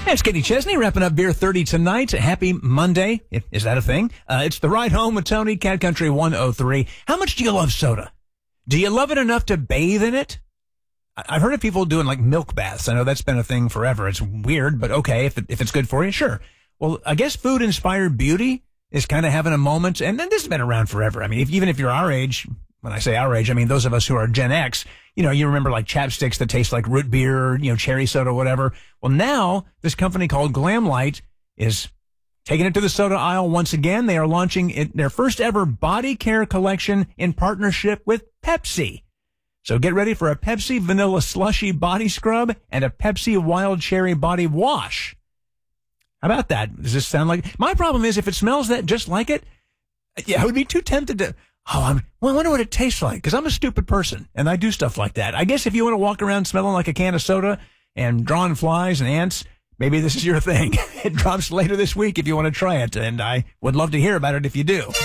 It's Kenny Chesney wrapping up Beer 30 tonight. Happy Monday. Is that a thing? It's the ride home with Tony, Cat Country 103. How much do you love soda? Do you love it enough to bathe in it? I've heard of people doing like milk baths. I know that's been a thing forever. It's weird, but okay, if it's good for you, sure. Well, I guess food-inspired beauty is kind of having a moment, and then this has been around forever. I mean, even if you're our age, when I say our age, I mean those of us who are Gen X, you remember like chapsticks that taste like root beer, cherry soda, whatever. Well, now this company called Glamlite is taking it to the soda aisle once again. They are launching their first ever body care collection in partnership with Pepsi. So get ready for a Pepsi Vanilla Slushy Body Scrub and a Pepsi Wild Cherry Body Wash. How about that? Does this sound like... My problem is if it smells that just like it, yeah, I would be too tempted to... I wonder what it tastes like, because I'm a stupid person, and I do stuff like that. I guess if you want to walk around smelling like a can of soda and drawing flies and ants, maybe this is your thing. It drops later this week if you want to try it, and I would love to hear about it if you do.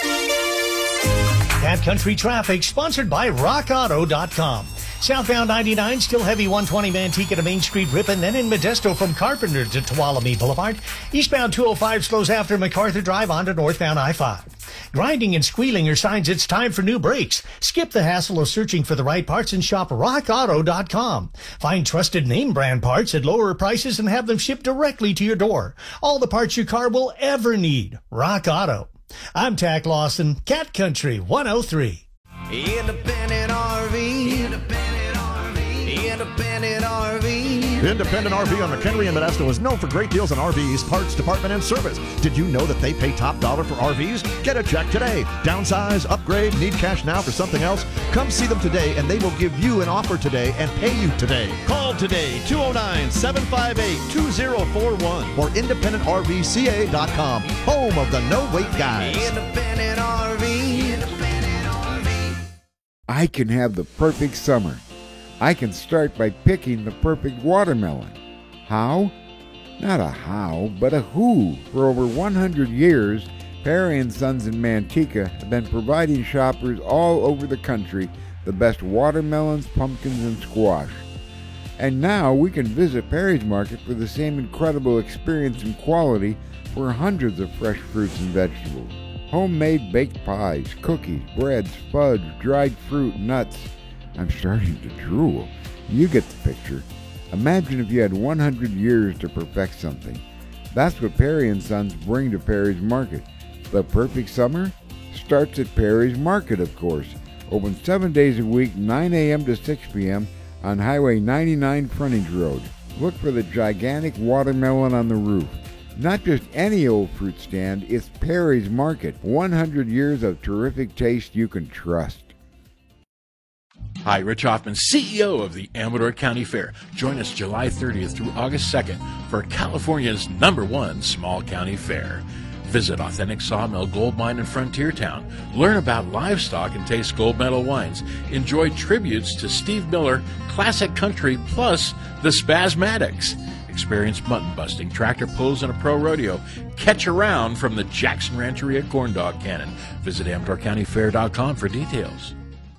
Cat Country Traffic, sponsored by RockAuto.com. Southbound 99, still heavy 120 Manteca to Main Street Ripon, then in Modesto from Carpenter to Tuolumne Boulevard. Eastbound 205 slows after MacArthur Drive onto northbound I-5. Grinding and squealing are signs it's time for new brakes. Skip the hassle of searching for the right parts and shop RockAuto.com. Find trusted name brand parts at lower prices and have them shipped directly to your door. All the parts your car will ever need. Rock Auto. I'm Tack Lawson, Cat Country 103. Independent RV. Independent RV on McHenry and Modesto is known for great deals on RVs, parts, department, and service. Did you know that they pay top dollar for RVs? Get a check today. Downsize, upgrade, need cash now for something else? Come see them today, and they will give you an offer today and pay you today. Call today, 209-758-2041 or IndependentRVCA.com, home of the no-wait guys. Independent RV. Independent RV. I can have the perfect summer. I can start by picking the perfect watermelon. How? Not a how, but a who. For over 100 years, Perry & Sons in Manteca have been providing shoppers all over the country the best watermelons, pumpkins, and squash. And now we can visit Perry's Market for the same incredible experience and quality for hundreds of fresh fruits and vegetables. Homemade baked pies, cookies, breads, fudge, dried fruit, nuts. I'm starting to drool. You get the picture. Imagine if you had 100 years to perfect something. That's what Perry & Sons bring to Perry's Market. The perfect summer starts at Perry's Market, of course. Open 7 days a week, 9 a.m. to 6 p.m. on Highway 99 Frontage Road. Look for the gigantic watermelon on the roof. Not just any old fruit stand, it's Perry's Market. 100 years of terrific taste you can trust. Hi, Rich Hoffman, CEO of the Amador County Fair. Join us July 30th through August 2nd for California's #1 small county fair. Visit authentic sawmill, gold mine, and frontier town. Learn about livestock and taste gold medal wines. Enjoy tributes to Steve Miller, classic country, plus the Spasmatics. Experience mutton busting, tractor pulls, and a pro rodeo. Catch a round from the Jackson Rancheria Corn Dog Cannon. Visit AmadorCountyFair.com for details.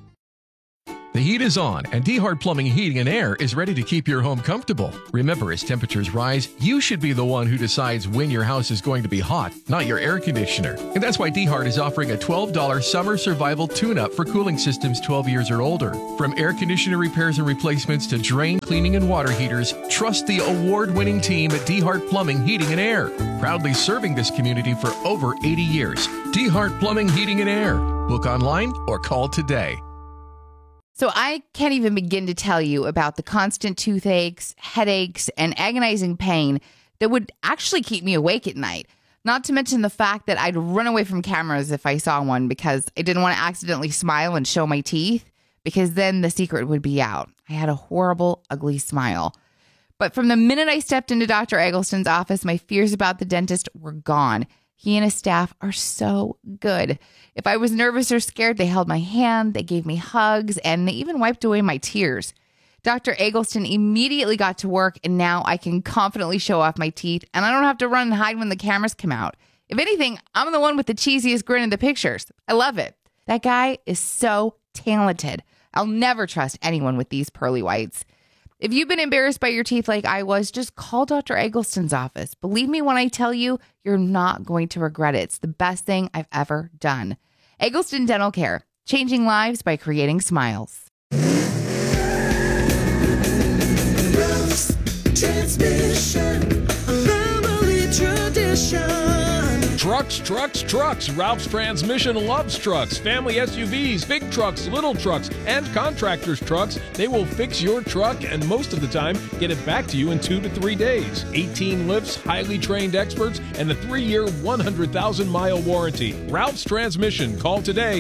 The heat is on, and DeHart Plumbing, Heating, and Air is ready to keep your home comfortable. Remember, as temperatures rise, you should be the one who decides when your house is going to be hot, not your air conditioner. And that's why DeHart is offering a $12 summer survival tune-up for cooling systems 12 years or older. From air conditioner repairs and replacements to drain cleaning and water heaters, trust the award-winning team at DeHart Plumbing, Heating, and Air. Proudly serving this community for over 80 years. DeHart Plumbing, Heating, and Air. Book online or call today. So I can't even begin to tell you about the constant toothaches, headaches, and agonizing pain that would actually keep me awake at night. Not to mention the fact that I'd run away from cameras if I saw one because I didn't want to accidentally smile and show my teeth, because then the secret would be out. I had a horrible, ugly smile. But from the minute I stepped into Dr. Eggleston's office, my fears about the dentist were gone. He and his staff are so good. If I was nervous or scared, they held my hand, they gave me hugs, and they even wiped away my tears. Dr. Eggleston immediately got to work, and now I can confidently show off my teeth, and I don't have to run and hide when the cameras come out. If anything, I'm the one with the cheesiest grin in the pictures. I love it. That guy is so talented. I'll never trust anyone with these pearly whites. If you've been embarrassed by your teeth like I was, just call Dr. Eggleston's office. Believe me when I tell you, you're not going to regret it. It's the best thing I've ever done. Eggleston Dental Care, changing lives by creating smiles. Transmission, family tradition. Trucks. Ralph's Transmission loves trucks. Family SUVs, big trucks, little trucks, and contractors' trucks. They will fix your truck and most of the time get it back to you in 2 to 3 days. 18 lifts, highly trained experts, and a 3-year, 100,000-mile warranty. Ralph's Transmission. Call today,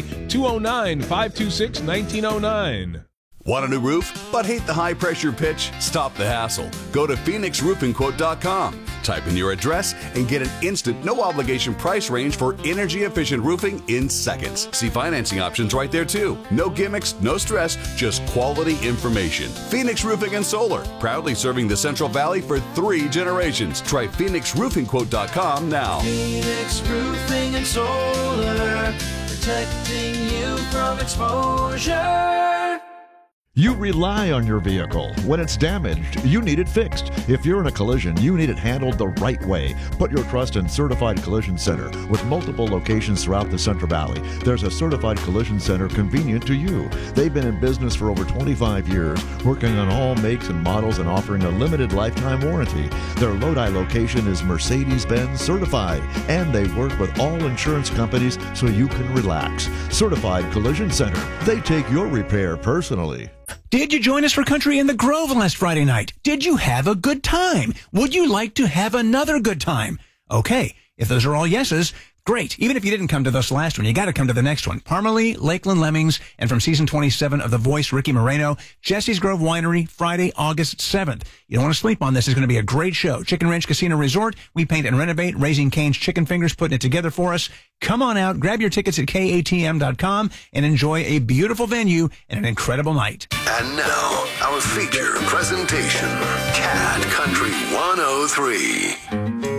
209-526-1909. Want a new roof, but hate the high-pressure pitch? Stop the hassle. Go to PhoenixRoofingQuote.com. Type in your address and get an instant, no-obligation price range for energy-efficient roofing in seconds. See financing options right there, too. No gimmicks, no stress, just quality information. Phoenix Roofing and Solar, proudly serving the Central Valley for 3 generations. Try PhoenixRoofingQuote.com now. Phoenix Roofing and Solar, protecting you from exposure. You rely on your vehicle. When it's damaged, you need it fixed. If you're in a collision, you need it handled the right way. Put your trust in Certified Collision Center. With multiple locations throughout the Central Valley, there's a Certified Collision Center convenient to you. They've been in business for over 25 years, working on all makes and models and offering a limited lifetime warranty. Their Lodi location is Mercedes-Benz certified, and they work with all insurance companies so you can relax. Certified Collision Center. They take your repair personally. Did you join us for Country in the Grove last Friday night? Did you have a good time? Would you like to have another good time? Okay, if those are all yeses, great. Even if you didn't come to this last one, you got to come to the next one. Parmalee, Lakeland Lemmings, and from season 27 of The Voice, Ricky Moreno, Jesse's Grove Winery, Friday, August 7th. You don't want to sleep on this. It's going to be a great show. Chicken Ranch Casino Resort. We paint and renovate. Raising Cane's Chicken Fingers, putting it together for us. Come on out, grab your tickets at KATM.com and enjoy a beautiful venue and an incredible night. And now, our feature presentation, Cat Country 103.